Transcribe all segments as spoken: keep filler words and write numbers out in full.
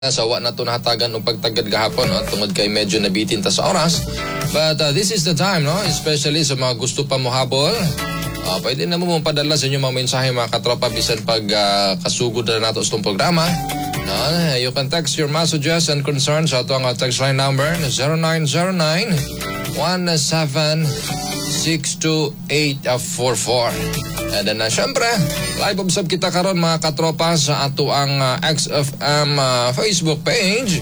Sawa na ito nahatagan ng pagtagad gahapon, no? Tungod kay medyo nabitin ta sa oras. But uh, this is the time, no? Especially sa mga gusto pa mo habol. Uh, pwede na mo mong padala sa inyong mga mensahe, mga katropa, bisan pag uh, kasugod na nato sa itong programa. No? You can text your messages and concerns sa ito ang text line number zero nine zero nine, one seven six two eight four four. And then, uh, syempre, live observe kita karon mga katropa sa ato ang uh, X F M uh, Facebook page.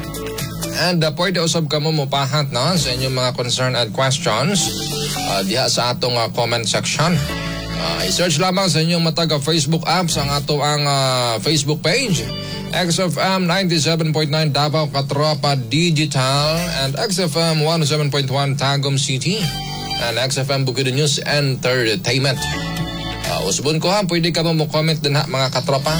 And uh, pwede usab ka mo mupahat no, sa inyong mga concern and questions uh, diha sa atong uh, comment section. Uh, i-search lamang sa inyong mataga Facebook apps ang ato ang uh, Facebook page. X F M ninety-seven point nine Davao Katropa Digital and X F M one oh seven point one Tagum City and X F M Bukidnon News Entertainment. Uh, usbon ko ha, pwede ka mo comment din ha mga katropa.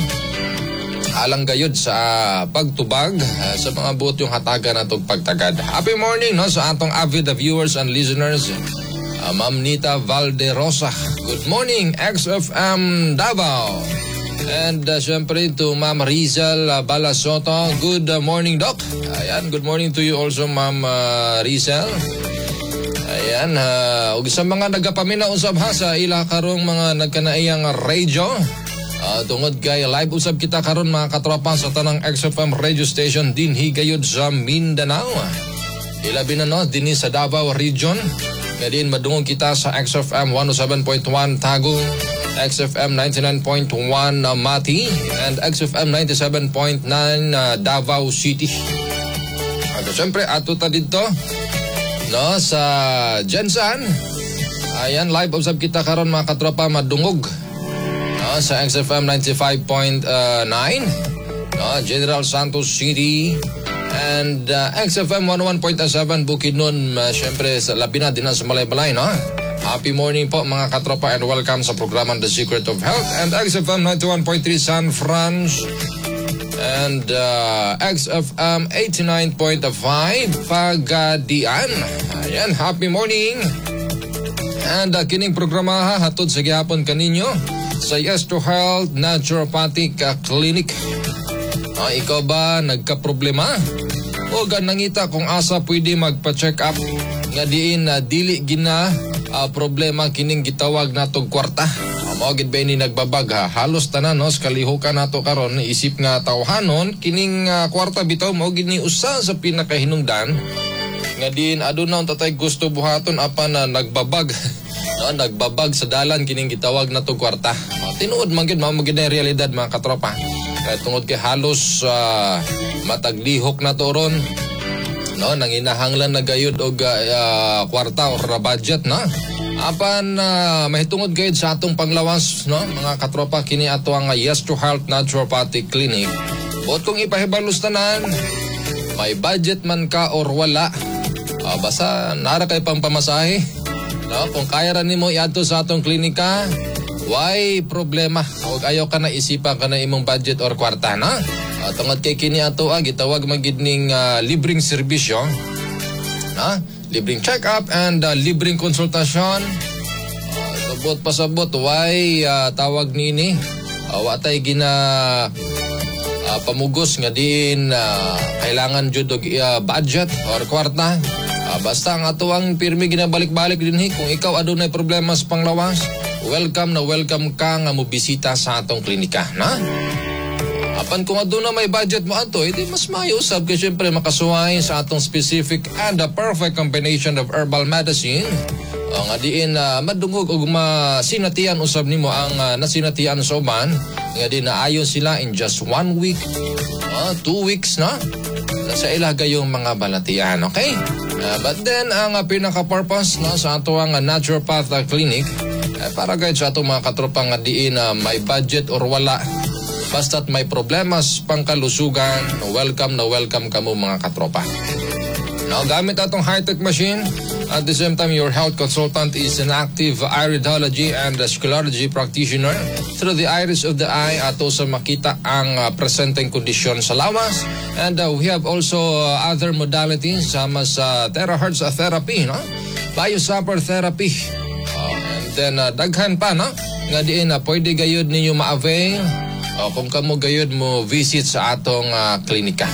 Alang gayod sa pagtubag uh, sa mga buot yung hatagan na itong pagtagad. Happy morning no sa atong avid viewers and listeners. Uh, Ma'am Nita Valderosa. Good morning X F M Davao. And uh, syempre to Ma'am Rizal uh, Balasoto. Good uh, morning Doc. Ayan, good morning to you also Ma'am uh, Rizal. Ayan, uh, ug sa mga nagapaminaw usab ha sa ila karong mga nagkanaiyang radio. Uh, tungod kay live usab kita karon mga katropa sa tanang X F M radio station din higayod sa Mindanao. Ilabi na no dinhi sa Davao region. Kadin madungog kita sa X F M one oh seven point one Tagum, X F M ninety-nine point one uh, Mati, and X F M ninety-seven point nine uh, Davao City. At syempre ato ta dito no sa Jensan. Ayan, live usab kita karon mga katropa madungog no, sa X F M ninety-five point nine no, General Santos City and uh, X F M one oh one point seven Bukidnon, uh, syempre sa labi na din sa Malay-Balay no. Happy morning po mga katropa and welcome sa programang The Secret of Health and X F M ninety-one point three San Franz and uh, X F M eighty-nine point five Pagadian. Ayan, happy morning. And uh, kining programa ha, hatod sa gihapon kaninyo sa Yes to Health Naturopathic uh, Clinic. Uh, ikaw ba nagka-problema? O ganangita kung asa pwede magpa-check up nga diin uh, dili gina uh, problema kining gitawag natong kwarta. Mao gid ba ni nagbabag ha, halos tanan no kalihukan nato karon isip nga tawhanon kining uh, kwarta bitaw mao gid ni usa sa pinakahinungdan nga din aduna tatay gusto buhaton apan na uh, nagbabag no, nagbabag sa dalan kining gitawag natong kwarta. Uh, tinuod man gid mao gid na realidad mga katropa. Kaya tungod kay halos uh, mataglihok na to ron no nanginahanglan na gayud og uh, kwarta or budget na apan uh, mahitungod gayud sa atong panglawas no mga katropa kini ato ang uh, Yes to Health Naturopathic Clinic. Bot kung ipahibalos tanan may budget man ka or wala uh, basta nara kay pang pamasahe no kung kaya ra nimo iadto sa atong klinika why problema og ayaw ka na isipan ka na imong budget or kwarta na. Uh, tungod kay kini ato ah, gitawag magid ning uh, libreng serbisyo na libreng check-up and uh, libreng konsultasyon. Uh, sabot pasabot why uh, tawag nini uh, watay gina uh, pamugos nga din uh, kailangan jud og uh, budget or kwarta. Uh, basta ang ato ang pirmi ginabalik-balik dinhi kung ikaw adunay problema sa panglawas, welcome na welcome ka nga mobisita sa atong klinika na. Apan kung aduna may budget mo ato, edi mas mayusab kay syempre makasuway sa atong specific and the perfect combination of herbal medicine. Ang uh, adiin uh, madungog og masinatian usab nimo ang uh, nasinatian sa uban, nga di naayon sila in just one week, uh, two weeks na. Nasa ila gayong mga balatian, okay? Uh, but then ang uh, pinaka-purpose no, sa ato ang uh, naturopath uh, clinic uh, para gayud sa atong mga katropa nga diin uh, may budget or wala. Basta't may problemas pangkalusugan, welcome na welcome ka mo mga katropa. Now, gamit atong high-tech machine, at the same time, your health consultant is an active iridology and sclerology practitioner through the iris of the eye ato sa makita ang uh, presenteng kondisyon sa lawas. And uh, we have also uh, other modalities sama sa terahertz therapy, no? Biosapper therapy. Uh, and then, uh, daghan pa, no? Nga diin na uh, pwede gayud ninyo ma-avail o kung kamo gayud mo visit sa atong uh, klinika.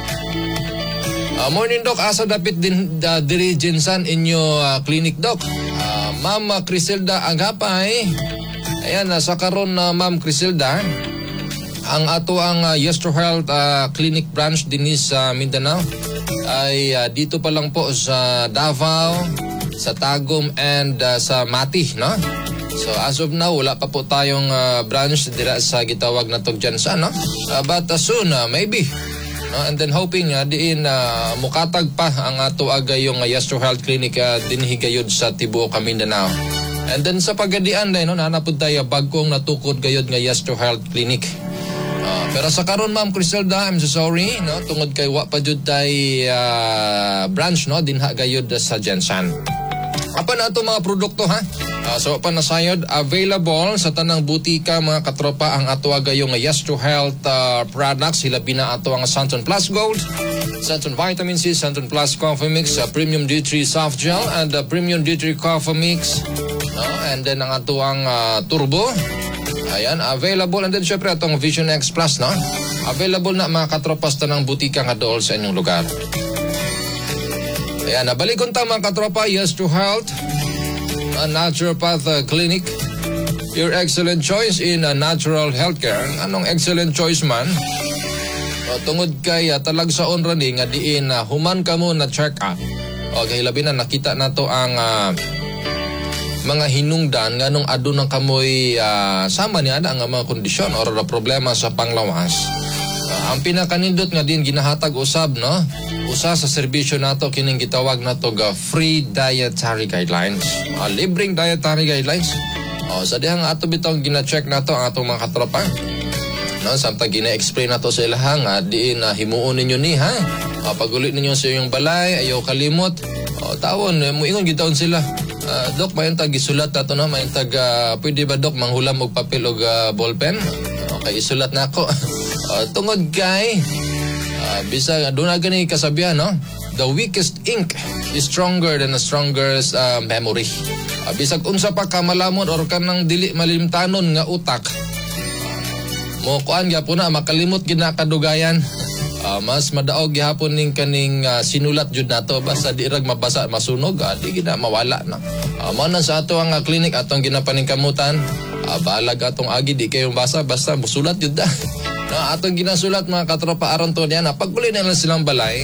Uh, morning Doc, asa dapit din uh, diri Jinsan inyo uh, clinic Doc. Uh, Ma'am uh, Criselda Agapay. Ayan, uh, sa karon na uh, Ma'am Criselda, ang ato ang uh, Yestro Health uh, Clinic branch din sa Mindanao ay uh, dito pa lang po sa Davao, sa Tagum and uh, sa Mati, no? So as of now wala pa po tayong uh, branch dira sa gitawag na tog Jansan, no? Uh, but uh, soon uh, maybe. No, and then hoping uh, diin uh, mukatag pa ang ato agay yung uh, Yestro Health Clinic uh, dinhi gayud sa tibuok Mindanao. And then sa pagadian day no nanapod tayo bagkong natukod gayud nga Yestro Health Clinic. Uh, pero sa karon Ma'am Criselda, I'm so sorry no tungod kay wa pa jud tay uh, branch no dinha gayud sa Jansan. Apa na ato mga produkto ha? Uh, so pa nasayod available sa tanang butika mga katropa ang ato agayong Yestro Health uh, products. Sila bina ato ang Santon Plus Gold, Santon Vitamin C, Santon Plus Coffee Mix, uh, Premium D three Soft Gel and uh, Premium D three Coffee Mix, no? And then ang ato ang uh, Turbo. Ayan, available. And then syempre atong Vision X Plus, no? Available na mga katropa sa tanang butika nga dool sa inyong lugar. Ayan, nabaligon ta mga katropa, Yestro Health a naturopath uh, clinic, your excellent choice in uh, natural healthcare. Anong excellent choice man? O, tungod kay uh, talag sa onra ni nga diin uh, human ka mo na check up. O kay labi na nakita nato ang uh, mga hinungdan nganong adun ng kamoy uh, sama niya ang mga kondisyon or uh, problema sa panglawas. Uh, ang pinakanindot nga din ginahatag usab no usa sa serbisyo nato kining gitawag nato ga free dietary guidelines, uh, libreng dietary guidelines. Uh, sa dihang ato bitong gina-check nato ang atong mga katropa no samtang gina-explain nato sa ilahang uh, diin uh, himuon ninyo ni ha uh, pagulit ninyo sa inyong balay ayaw kalimot uh, tawon uh, muingon gitaon sila uh, Dok mayon tag gisulat nato no mayon tag uh, pwede ba Dok manghulam og papel og uh, ballpen okay isulat na ako. Uh, tungod kay uh, bisa doon na gani kasabihan no the weakest ink is stronger than the strongest uh, memory. Uh, bisag unsa pa ka malamon or kanang dili malimtanon nga utak uh, mo kuan gyapon na makalimot gid na kadugayan. Uh, mas madaog gihapon ning kaning uh, sinulat jud nato basta di rag mabasa masunog uh, di gid na mawala na. Uh, mao na sa ato ang uh, clinic atong ginapaningkamutan. Uh, balag atong agi di kayong basa basta musulat jud da. No, atong ginasulat mga katropa aron to diyan paguli nila silang balay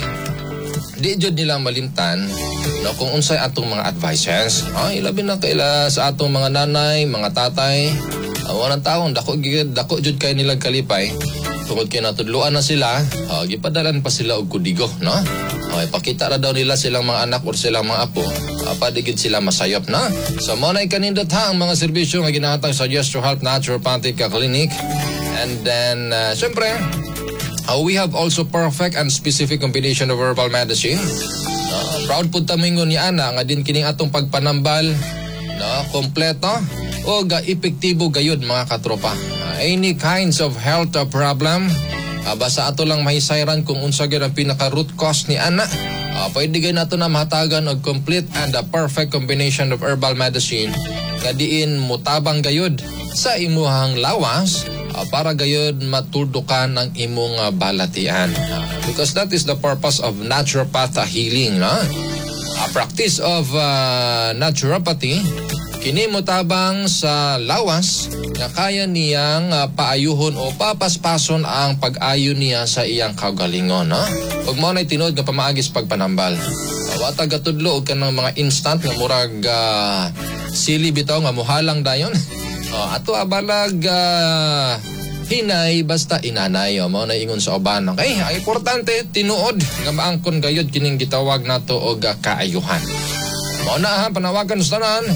di jud nila malimtan no kung unsay atong mga advices. Ah, ilabi na kaila sa atong mga nanay, mga tatay. Uh, walang taon dako gid dako jud kay nilang kalipay. Tungod kay natudluan na sila, uh, gipadalan pa sila og kudigo, no? Okay, pakita ra daw nila silang mga anak or silang mga apo. Uh, padigid sila masayop na. So mo nay kanindot ha ang mga serbisyo nga ginahatag sa Yestro Health Naturopathic Clinic. And then, uh, syempre, uh, we have also perfect and specific combination of herbal medicine. Uh, proud po tamingon ni Ana nga din kining atong pagpanambal, no, kompleto o ga epektibo gayud mga katropa. Uh, any kinds of health uh, problem, uh, basta ato lang mahisayran kung unsa gyud ang pinaka root cause ni Ana. Uh, pwede gay nato na mahatagan og complete and a perfect combination of herbal medicine nga diin mutabang gayud sa imuhang lawas. Uh, para gayud matudukan ang imong uh, balatian. Uh, because that is the purpose of naturopath healing. No? A practice of uh, naturopathy, kini motabang sa lawas na kaya niyang uh, paayuhon o papaspason ang pag-ayo niya sa iyang kagalingon. No? Huwag mo na'y tinod nga pamaagis pagpanambal. Uh, Watag atudlo og kanang mga instant nga murag uh, sili bitaw nga muhalang dayon. Oh, ato abalag uh, hinay basta inanay o mo na ingon sa uban. Okay, ang importante tinuod nga maangkon gayud kining gitawag nato og uh, kaayuhan. Mao na ha panawagan sa tanan.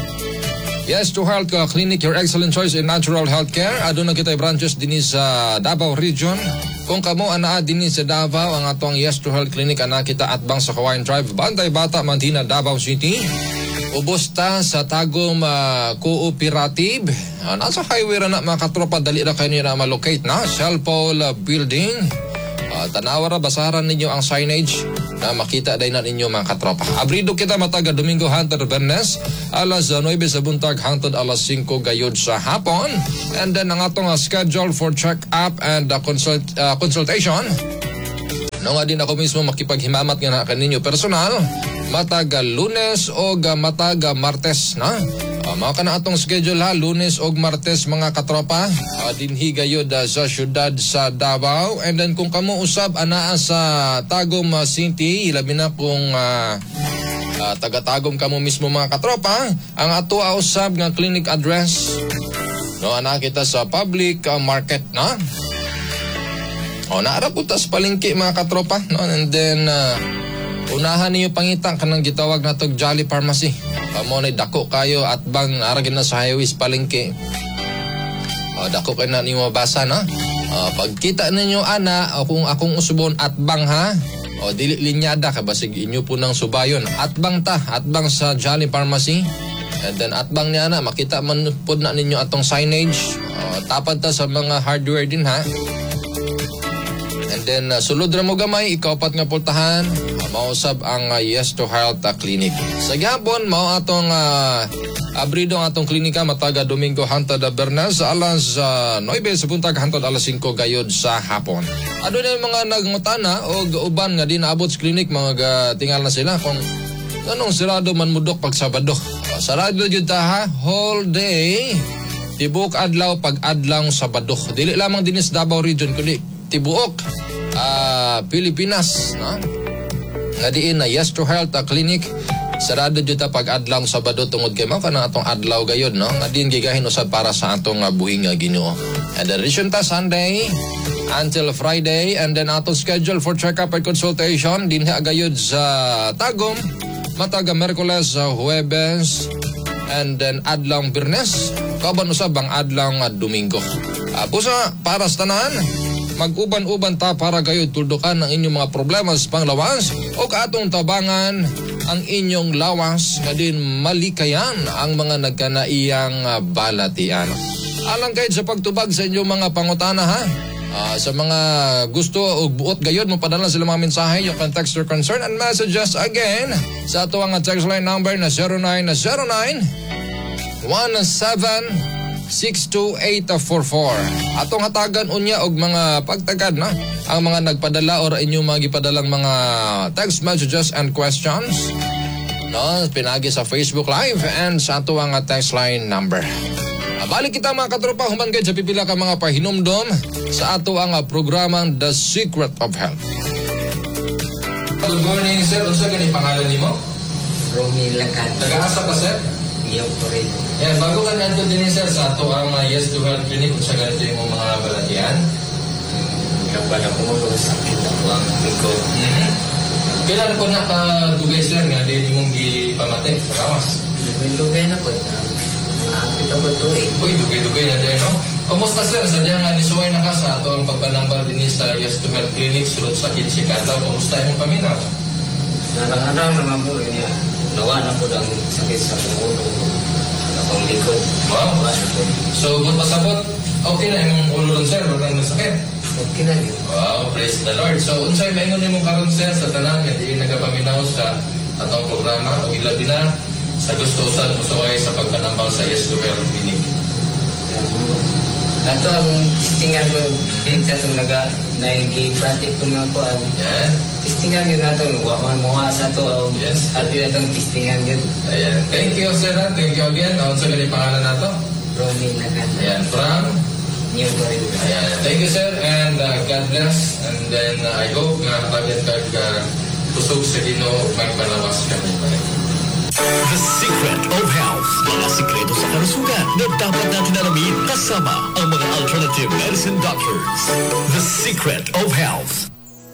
Yestro Health Clinic, your excellent choice in natural healthcare. Aduna kitay branches dinhi sa Davao Region. Kung kamo anaa dinhi sa Davao ang atong Yestro Health Clinic ana kita atbang sa Kawayan Drive, Bantay Bata, Mantina, Davao City. Ubos ta sa Tagum uh, Cooperative. Uh, nasa highway ra na mga katropa, dali ra kayo na malocate na. Cellpole uh, Building. Uh, tanawara, basaran ninyo ang signage na makita day na ninyo mga katropa. Abrido kita mataga Domingo hangtod Bernes, alas nuwebe sa buntag hangtod alas singko gayod sa hapon. And then ang atong uh, schedule for check-up and uh, consult, uh, consultation. No nga din ako mismo makipaghimamat nga na kaninyo personal, mataga Lunes o mataga Martes na. Uh, mga ka na atong schedule ha, Lunes o Martes mga katropa, uh, dinhi gayod uh, sa syudad sa Davao. And then kung kamo usab anaa sa Tagum uh, City, ilabi na kung uh, uh, taga-Tagum kamo mismo mga katropa, ang ato usab nga clinic address, no, ana kita sa public uh, market na. O, naara po tas palengke mga katropa, no? And then, uh, unahan niyo pangita kanang gitawag na tog Jolly Pharmacy. Pamonay dako kayo at bang aragin na sa highways palengke. O, dako kayo na niyo mabasa, no? O, pagkita ninyo ana, o kung akong usubon at bang ha, o dili linyada ka basig inyo po ng subayon. At bang ta, at bang sa Jolly Pharmacy. And then at bang niya na, makita man po na ninyo atong signage. O, tapad ta sa mga hardware din ha. And then, uh, sulod ra mo gamay, ikapat nga pultahan, uh, mausab ang uh, Yes to Health uh, Clinic. Sa gihapon, mao atong uh, abrido ang atong klinika mataga Domingo hangtod Bernes, alas uh, nuwebe sa buntag hangtod alas singko gayod sa hapon. Ano na yung mga nagngutana o uban nga di naabot sa klinik, mga uh, tingal na sila kung anong sirado man mudok pag Sabado. Uh, sarado yun ta ha, whole day, tibuk adlaw pag adlaw Sabado. Dili lamang dinis Davao Region, kundi tibuok uh, Pilipinas, no? Nga diin na Yes to Health uh, Clinic sarado jud ta pag adlaw Sabado tungod kay mao kana atong adlaw gayod, no? Nga diin gigahin usab para sa atong uh, buhing nga Ginoo. And then resume ta Sunday until Friday, and then atong schedule for check-up and consultation dinhi gayod sa Tagum mataga Miyerkules, uh, Huwebes, and then adlaw Biyernes, kauban usab ang adlaw uh, Domingo. Uh, pusa para sa tanan, mag-uban-uban ta para gayud tuldukan ang inyong mga problema sa panglawas o kaatong tabangan ang inyong lawas nga din malikayan ang mga nagkanaiyang uh, balatian. Alang kayo sa pagtubag sa inyong mga pangutana ha. Uh, sa mga gusto o buot gayud mo padala sila mga mensahe, you can text your concern and messages again sa ato ang text line number na zero nine zero nine one seven six two eight four four. Atong hatagan unya og mga pagtagad na ang mga nagpadala or inyong mga gipadalang mga text messages and questions, no, pinagi sa Facebook Live and sa ato ang text line number. Balik kita mga katropa, human gayud sa pipila ka mga pahinumdom sa ato ang programang The Secret of Health. Good morning sir, unsa gani pangalan nimo? Romy Lacan. Taga-asa pa sir? Iyo po rin. Yan, bago ka nanto din sir sa ato ang uh, Yes to Health Clinic, kung sa ganito yung mga balatian. Kapag ako mo, sakit ako ang likod. Mm-hmm. Kailan po nakadugay sir nga, di mong gipamate sa kawas? Lugay na po. Nakakit ako ito eh. Uy, dugay-dugay na din, no? Kamusta sir? Sadya nga nisuway na ka sa ato ang pagpanambal din sa Yes to Health Clinic, sulod sa kitsi kataw. Kamusta yung paminaw? Narang-arang naman po niya. Nawa na po ang sakit sa ulo. Akong likod. Wow. So, kung pasabot, okay na yung ulo ng sir, wala nang sakit. Okay na yun. Wow, praise the Lord. So, unsay maingon nimo karon sir sa tanan nga di nagapaminaw sa atong programa o ilabi na sa gusto usad musuway sa pagpanambal sa Yes to Health Clinic. Ato ang testingan ko, sa itong naga, nag-i-pratic ko nga po ang Yan. testingan yun nato, wawan mo sa ito, Yes. at yun itong testingan yun. Ayan. Thank you sir. Thank you again. Ano sa ganit pangalan nato? Romy Lacan. Ayan. From? New Corin. Ayan. Thank you sir and uh, God bless. And then uh, I hope nga pagyan kag uh, kusog sa Ginoo may palawas kami. The Secret of Health. Mga sikreto sa kalusugan na dapat natin alamin kasama ang mga alternative medicine doctors. The Secret of Health.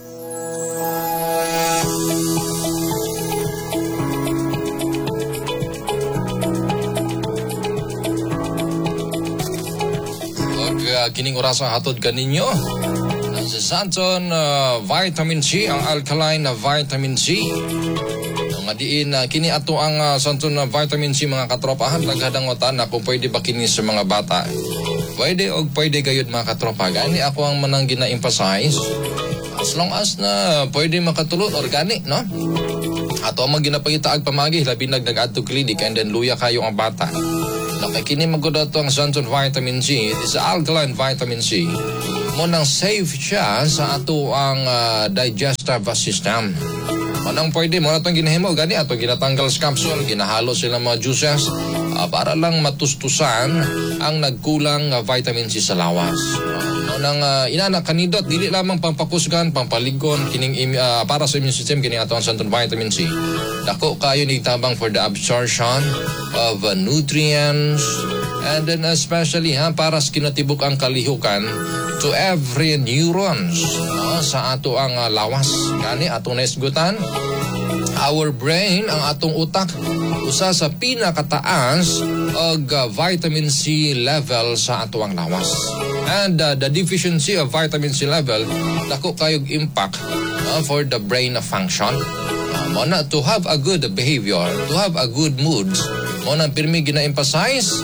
Og uh, kining orasa hatod kaninyo sa Santon uh, Vitamin C, ang alkaline na Vitamin C. Nga diin uh, kini ato ang uh, santon na Vitamin C mga katropahan, laghadang utan na kung pwede ba kini sa mga bata. Pwede og pwede gayud mga katropa. Gani ako ang manang gina-emphasize As long as na pwede makatulot, organic, no? Ato ang ginapangita ag pamagi, labi nag nag-add to clinic and then luya kayo ang bata. Nakakini magod ato ang Santon Vitamin C. It is alkaline vitamin C. Mo nang safe siya sa ato ang uh, digestive system. Manang pwede mo na itong ginahimo, gani ato ginatanggal sa capsule, ginahalo sila mga juices uh, para lang matustusan ang nagkulang uh, vitamin C sa lawas. Uh, nang uh, inana kanidot, dili lamang pampakusgan, pampaligon, kining uh, para sa immune system, kining ato ang Santon Vitamin C. Dako kayo nigtabang for the absorption of uh, nutrients, and then especially ha, para sa kinatibuk ang kalihukan to every neurons no, sa ato ang uh, lawas. Gani atong naisgutan, our brain, ang atong utak, usa sa pinakataas og uh, vitamin C level sa ato ang lawas. And uh, the deficiency of vitamin C level, dako kayog impact uh, for the brain function. Uh, mo na to have a good behavior, to have a good mood, mo na pirmi gina-emphasize,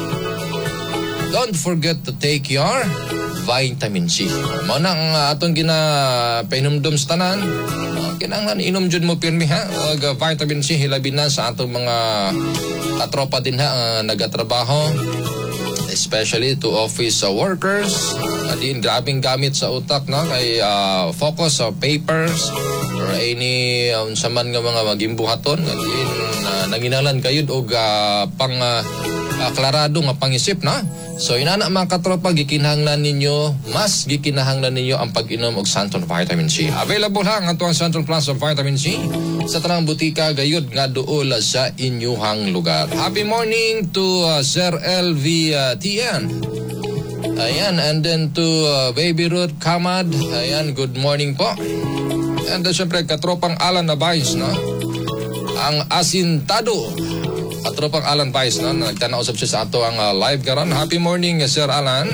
don't forget to take your vitamin C. Mo na ang uh, atong gina-painumdum sa tanan, uh, kinahanglan inom jud mo pirmi ha, og uh, vitamin C hilabi na sa atong mga katropa din ha, uh, nagatrabaho, especially to office uh, workers. Uh, din grabing gamit sa utak no, kay uh, focus sa uh, papers or any unsa um, man nga mga magimbuhaton, din uh, nanginahanglan kayud og uh, pang uh, uh, klarado nga pangisip na. So inana mga katropa, gikinahanglan ninyo, mas gikinahanglan ninyo ang pag-inom og Santon Vitamin C. Available ha ang atuang Santon Plus of Vitamin C sa tanang butika gayud nga duol sa inyuhang lugar. Happy morning to uh, Sir L V uh, T N. Ayan, and then to uh, Baby Ruth Kamad. Ayan, good morning po. And uh, syempre katropang Alan Nabais, no? Ang asintado. Katropang Alan Pais, no? Nagtanausap siya sa ato ang uh, live karon. Happy morning, Sir Alan.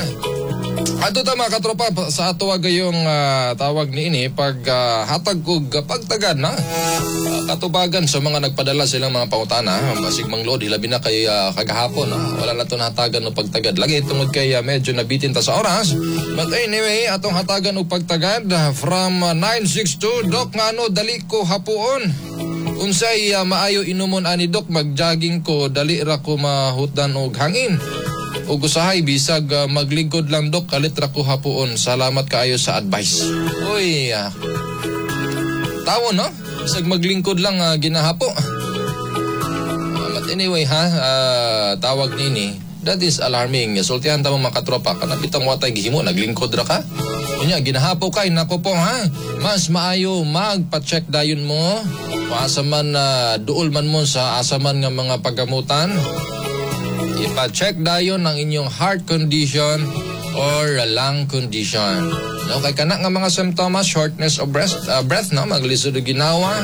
Ato ta mga katropa, sa ato gayong uh, tawag ni ini, pag uh, hatag kog pagtagad na, uh, katubagan sa mga nagpadala silang mga pautana, basig manglod, hilabi na kay uh, kagahapon, uh, wala na ito hatagan o pagtagad. Lagi tungod kay uh, medyo nabitin ta sa oras. But anyway, atong hatagan o pagtagad uh, from uh, nine six two, Dok, nga ano, dali ko hapuon. Unsay uh, maayo inumon ani Dok, mag-jogging ko, dali ra ko mahutdan og hangin. Ug usahay bisag uh, magligod lang Dok, kalit ra ko hapuon. Salamat kaayo sa advice. Uy, uh, tawo no? Bisag maglingkod lang uh, ginahapo. Uh, but anyway ha, uh, tawag nini, that is alarming. Sultihan ta mo makatropa, kanabitang watay gihimo, naglingkod ra ka. Unya, ginahapo kay, nako po ha, mas maayo magpa-check dayon mo, asa man uh, duol man mo sa asaman nga mga paggamutan, ipa-check dayon ang inyong heart condition or lung condition. No, kay kana nga mga simptomas, shortness of breath, uh, breath no, maglisod og ginawa,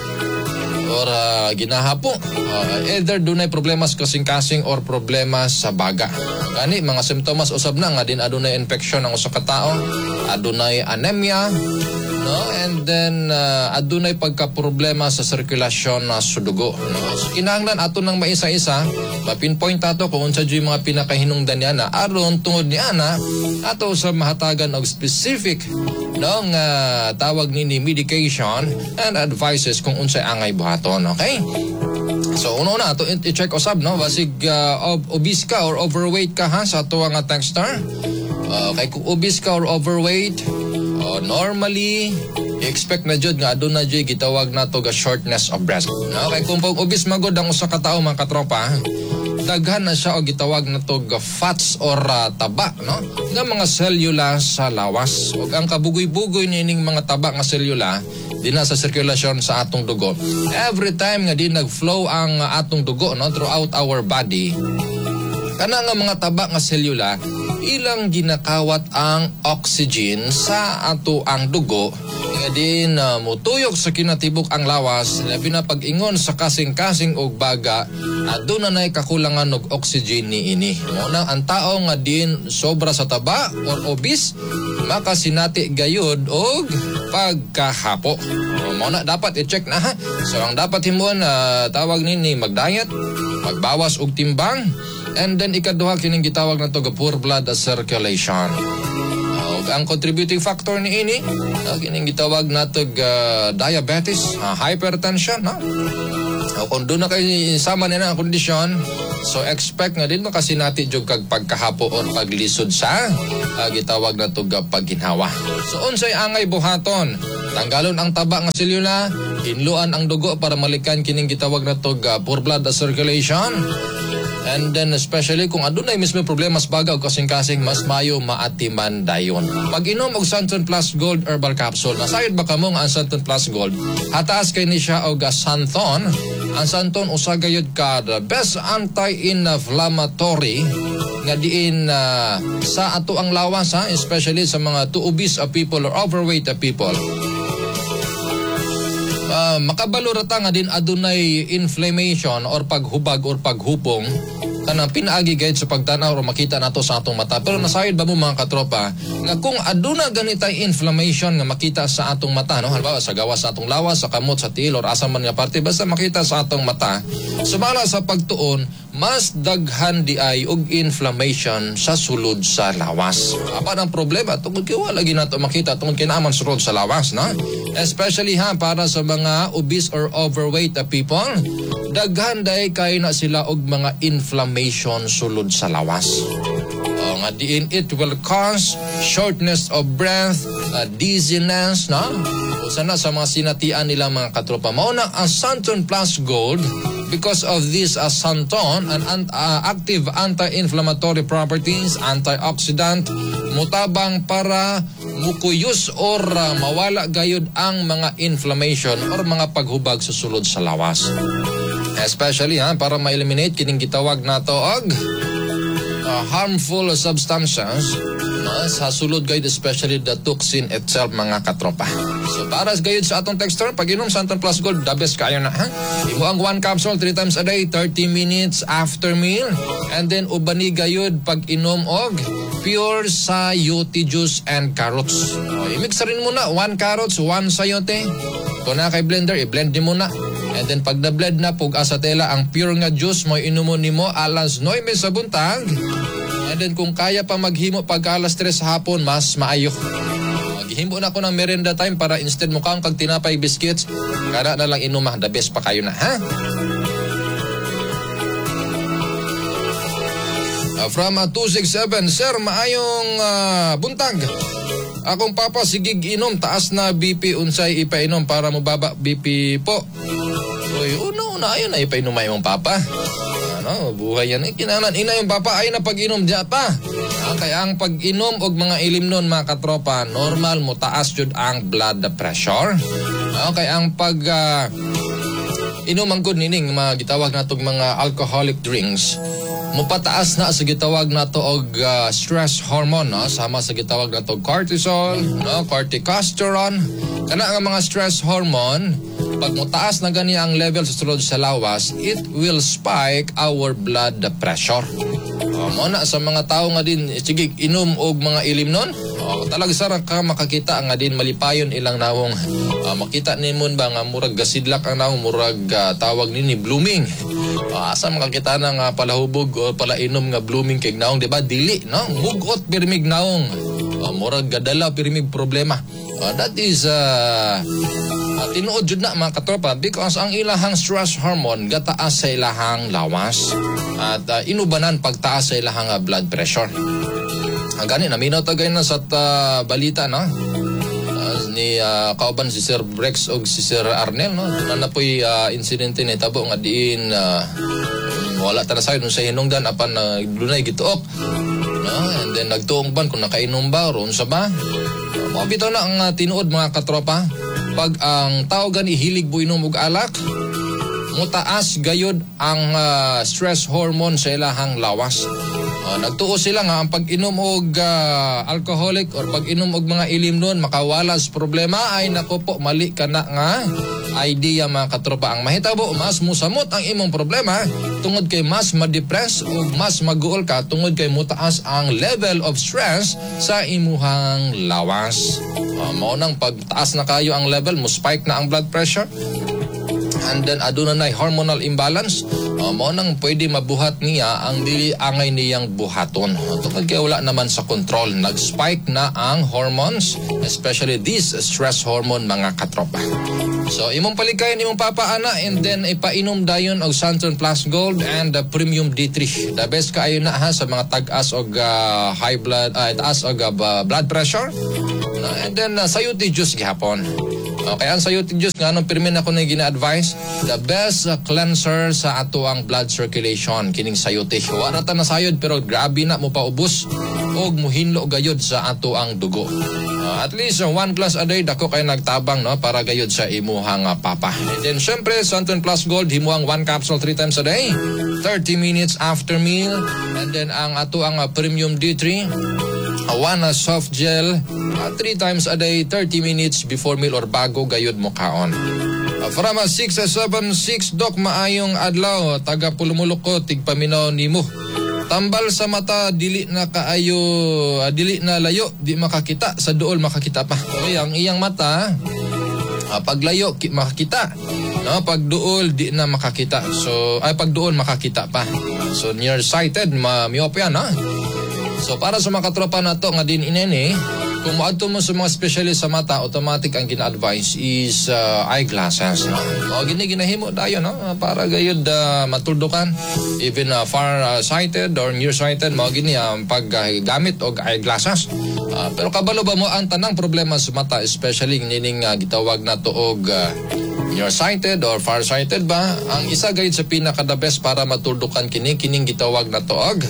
or uh, ginahapo, uh, either dunay problema sa kasing-kasing or problema sa baga. Gani mga simptomas usab na nga din adunay infection ang usa ka tawo, adunay anemia, no, and then uh, adunay pagka-problema sa sirkulasyon uh, sa dugo, no. So, kinahanglan ato nang maisa-isa ma-pinpoint ato kung unsa jud mga pinakahinungdan niya na aron tungod niya na ato sa mahatagan og specific no nga uh, tawag nini medication and advices kung unsay angay buhaton, okay? So uno na ato i-check usab no, basig uh, ob- obese ka or overweight ka ha sa ato nga texter. Uh, kay kung obese ka or overweight, uh, normally i-expect na jud nga aduna jud gitawag nato ga shortness of breath. No, kay kung pag obese magod ang usa ka tawo mga katropa, daghan na siya o gitawag na to fats or uh, taba, no? Nga mga selula sa lawas. O ang kabugoy-bugoy nining mga taba nga selula, di na sa sirkulasyon sa atong dugo. Every time nga di nag-flow ang uh, atong dugo, no, throughout our body, kana nga mga taba nga selula, ilang ginakawat ang oxygen sa ato ang dugo, nga din uh, mutuyok sa kinatibok ang lawas, labi na pag-ingon sa kasing-kasing og baga, aduna nay kakulangan og oxygen ni ini. Muna ang tao nga din sobra sa taba or obese, makasinati gayud og pagkahapo. Muna dapat i-check na ha. So ang dapat himon uh, tawag nini mag-diet, magbawas og timbang, and then ikaduha kining gitawag na to ga poor blood circulation. Uh, O ang contributing factor ni ini, no, kining gitawag natog uh, diabetes, uh, hypertension, no? O kung doon na kayo sama nila ang kondisyon, so expect nga din makasinati jud kag pagkahapo or paglisod sa uh, gitawag na tug pagginhawa. So unsay angay buhaton? Tanggalon ang taba nga selula, hinluan ang dugo para malikan kining gitawag na tug uh, poor blood circulation. And then especially kung adunay mismo problema sa baga o kasing-kasing, mas mayo maatiman dayon. Pag-inom og Santon Plus Gold Herbal Capsule, nasayod ba kamo nga ang Santon Plus Gold? Hataas kay ni siya og Santon. Ang Santon usa gayud ka the best anti-inflammatory nga diin uh, sa ato ang lawas, ha? Especially sa mga too obese uh, people or overweight uh, people. Uh, makabalurata nga din adunay inflammation or paghubag or paghupong kanang pinaagi gayud sa pagtanaw o makita nato sa atong mata. Pero nasayod ba mo mga katropa nga kung aduna ganitay inflammation nga makita sa atong mata, no? Halimbawa sa gawas sa atong lawas, sa kamot, sa tiil or asa man nga parte, basta makita sa atong mata, sumala sa pagtuon, mas daghan di ay og inflammation sa sulod sa lawas. Apa ang problema? Tungod kay wala lagi nato makita, tungod kay naaman sulod sa lawas, no? Especially ha para sa mga obese or overweight uh, people, daghan day kay na sila og mga inflammation sulod sa lawas. O nga diin it will cause shortness of breath, uh, dizziness, no? O sana sa mga sinatian nila mga katropa. Mao na ang Santon Plus Gold because of this uh, Santon and uh, active anti-inflammatory properties, antioxidant, mutabang para mukuyos or uh, mawala gayud ang mga inflammation or mga paghubag sa sulod sa lawas. Especially ha, para ma-eliminate kining gitawag nato og uh, harmful substances uh, sa sulod gayud, especially the toxin itself mga katropa. So para gayud sa atong texture, pag-inom Santon Plus Gold, the best kayo na ha. Imo ang one capsule three times a day, thirty minutes after meal. And then ubani gayud pag-inom og pure sayote juice and carrots. O, i-mix rin muna, one carrots, one sayote. Kung na kay blender, i-blend din muna. And then pag na-blend na, pug asa tela ang pure nga juice mo inumon nimo alas nine sa buntag. And then kung kaya pa maghimo pag alas tres hapon, mas maayo. Maghimo na ko ng merenda time para instead mo kang kag tinapay biscuits, kada na lang inuma, the best pa kayo na, ha? Uh, from uh, two six seven, sir, maayong uh, buntag. Akong papa sigig inom, taas na B P, unsay ipainom para mababa B P po. Uy, una-una, ayun na ipainom ay mong papa. Ano, buhay yan. Eh, kinanan, ina yung papa, ay na pag-inom dyan pa. Ah, kaya ang pag-inom og mga ilim nun, mga katropa, normal mo, taas yun ang blood pressure. Ah, kaya ang pag... Uh, inom ang good nining, mga gitawag na itong mga alcoholic drinks, mupataas na sa gitawag na to og uh, stress hormone, no? Sama sa gitawag na to cortisol, no? Corticosterone. Kana ang mga stress hormone, pag mutaas na gani ang level sa sulod sa lawas, it will spike our blood pressure. O, mo na sa mga tao nga din, sige, inom og mga ilim nun, o, talaga sarang ka makakita nga din malipayon ilang nawong. Uh, makita nimon ba nga murag gasidlak ang nawong, murag uh, tawag nini blooming. Uh, asa makakita na nga palahubog o palainom nga blooming kay nawong, di ba? Dili, no? Mugot pirmig nawong. Uh, murag gadala pirmig problema. Uh, that is uh, uh, tinuod jud na mga katropa because ang ilahang stress hormone gataas sa ilahang lawas at uh, inubanan pagtaas sa ilahang uh, blood pressure. Ang gani naminaw tagay na sa uh, balita, no? Uh, ni uh, kauban si Sir Brex o si Sir Arnel, no? Na na po'y uh, insidente ni tabo nga diin uh, wala ta na sa sa hinungdan apan uh, lunay gituok, no? And then nagtuong ban kung nakainom ba ron sa ba. Mo bitaw na ang uh, tinuod mga katropa, pag ang tao gani hilig buinom og alak, mutaas gayud ang uh, stress hormone sa ilahang lawas. Uh, nagtuo sila nga ang pag-inom og uh, alcoholic or pag-inom og mga ilim nun makawalas problema, ay nako po, mali ka na nga idea mga katropa. Ang mahitabo, mas musamot ang imong problema tungod kay mas ma-depress o mas mag-uol ka tungod kay mutaas ang level of stress sa imuhang lawas. Uh, maunang pagtaas na kayo ang level, mo spike na ang blood pressure. And then aduna na hormonal imbalance. Uh, mo nang pwede mabuhat niya ang dili angay niyang buhaton. Tungkol kay wala naman sa control, nag-spike na ang hormones, especially this stress hormone mga katropa. So imong palikayan imong papaana and then ipainom dayon og Santon Plus Gold and the Premium D three. The best kaayo na ha sa mga tag-as og uh, high blood, uh, taas og uh, blood pressure. Uh, and then uh, sayuti juice gihapon. Okay, ang sayuti juice nga anong pirmin ako na gina-advise, the best uh, cleanser sa ato ang blood circulation kining sayuti. Wala ta na sayod pero grabe na mo paubos og muhinlo gayod sa ato ang dugo. Uh, at least uh, one glass a day dako kay nagtabang no para gayod sa imuhang uh, papa. And then syempre Santon Plus Gold himuang one capsule three times a day, thirty minutes after meal. And then ang ato ang uh, Premium D three, uh, one uh, soft gel uh, three times a day, thirty minutes before meal or bago gayod mo kaon. Uh, from uh, six seven six Doc maayong adlaw, taga Pulumulok ko, tigpaminaw nimo. Tambal sa mata, dili na kaayo, uh, dili na layo, di makakita, sa duol makakita pa. Okay, ang iyang mata, uh, paglayo ki- makakita, no? Pag duol di na makakita. So ay pag duol makakita pa. So nearsighted, ma myopia na. So para sa mga katropa nato nga din inene, kung maadto mo sa mga specialist sa mata, automatic ang gina-advise is uh, eyeglasses. No? O gini ginahimo dayo no para gayud uh, matuldukan even uh, far uh, sighted or near sighted mo gini ang uh, paggamit uh, og eyeglasses. Uh, pero kabalo ba mo ang tanang problema sa mata, especially nining uh, gitawag nato og uh, nearsighted or farsighted ba? Ang isa gayud sa pinaka the best para matuldukan kini kining gitawag nato og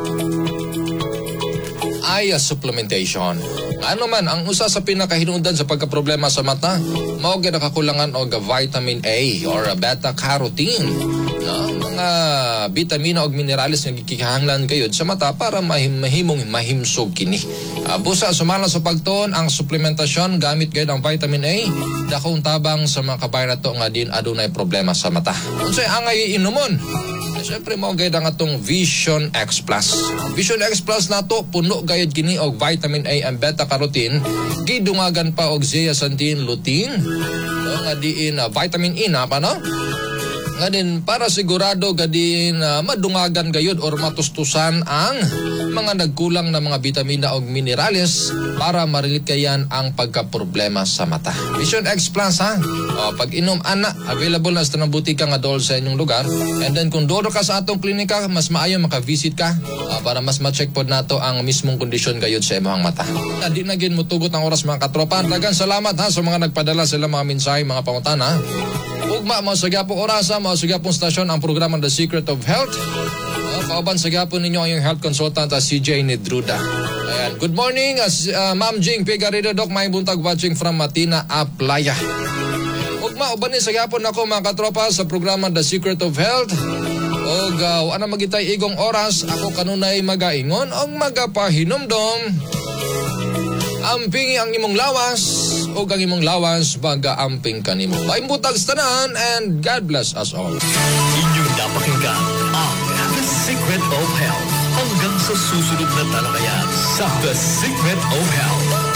eye supplementation. Ano man, ang usa sa pinakahinungdan sa pagkaproblema sa mata, mao gyud nakakulangan og vitamin A or beta-carotene. No? Mga bitamina o minerales nga gikihanglan gayud sa mata para mahim mahimong mahimsog kini. Uh, busa sumala sa pagtuon ang supplementasyon gamit gayud ang vitamin A, dakong tabang sa mga kabayan nato nga din adunay problema sa mata. Unsay angay inumon? Siyempre mo gayud ang atong Vision X Plus. Vision X Plus nato puno gayud kini og vitamin A and beta-carotene, gidungagan pa og zeaxanthin, lutein, no, nga diin uh, vitamin E na pa no? Nga din para sigurado gadin uh, madungagan gayud or matustusan ang mga nagkulang na mga bitamina o minerales para marilit kayan ang pagkaproblema sa mata. Vision X Plus ha. O, pag inom ana, available na sa tanang butika nga dol sa inyong lugar. And then kung dolo ka sa atong klinika, mas maayo maka-visit ka uh, para mas ma-check pod nato ang mismong kondisyon gayud sa imong mata. Di na gid mutugot ang oras mga katropa. Dagan salamat ha sa mga nagpadala sila mga mensahe, mga pangutana. Ugma mo sa gyapong orasa, mo sa gyapong stasyon ang programa The Secret of Health. Uh, pauban sa gyapon ninyo ang iyong health consultant uh, C J Nedruda. Ayan. Good morning, uh, uh, Ma'am Jing Pigarrido Doc, may buntag watching from Matina Aplaya. Ugma uban ni sa gyapon ako mga katropa sa programa The Secret of Health. Og uh, ana magitay igong oras, ako kanunay magaingon og magapahinomdom. Ampingi ang imong lawas o ang imong lawas baga-amping kanimo. Paimbutag sa tanan and God bless us all. Inyong napakinggan ang The Secret of Health hanggang sa susunod na talakayan sa The Secret of Health.